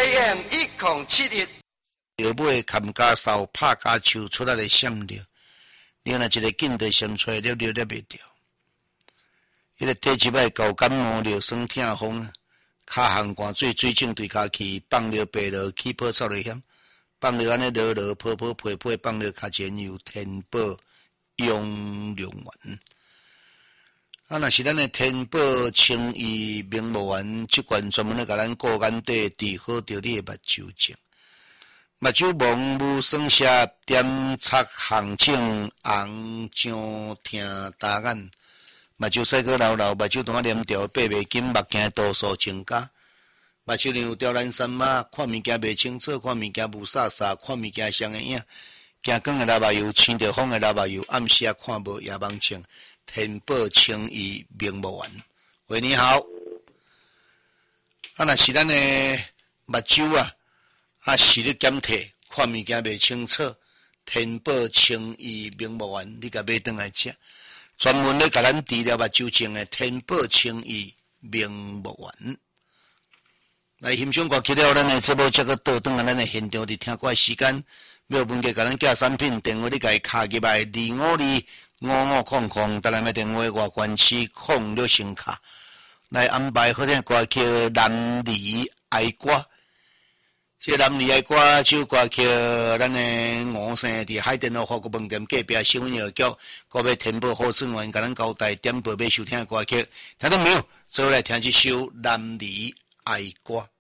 AM 1071。 摇尾砍家扫拍家树出来的闪着，你若一个劲地闪出来，了袂掉。迄个第一摆狗感冒了，酸痛风，骹项寒水水肿对骹去，放了白落起泡臭了险，放了安尼落落泡泡皮皮，放了脚前有天宝永良丸。啊，若是咱的天宝清益明目丸，即款专门咧甲咱顾眼底治好着你的目睭症。目睭蒙雾酸涩、点擦红肿、红肿疼大眼，目睭细个流流，目睭单黏条爬袂紧，目镜度数增加，目睭里有刁难三马，看物件袂清楚，看物件雾煞煞，看物件双影影，行光的喇目油，青着风的喇目油，暗时啊看无夜盲症，天宝清益明目丸。喂，你好，啊，若是咱的目睭啊，视力减退，看物件袂清楚，天宝清益明目丸，你甲买转来食，专门咧甲咱治疗目睭症的天宝清益明目丸。来欣赏歌曲了，咱的节目这个倒转来咱的现场伫听歌的时间，要问个甲咱寄产品电话，你甲伊卡入来2525500，等下要电话外关市06声卡，来安排好听歌曲《南梨哀歌》。这南梨哀歌这首歌曲，咱的吴生伫海淀路法国饭店隔壁新闻药局，搁要天宝好春园，甲咱交代点播要收听的歌曲，听到没有？做来听这首《南梨哀歌》。